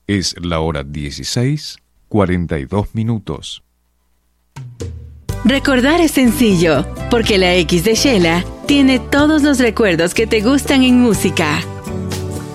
Es la hora 16:42. Recordar es sencillo, porque la X de Shela tiene todos los recuerdos que te gustan en música.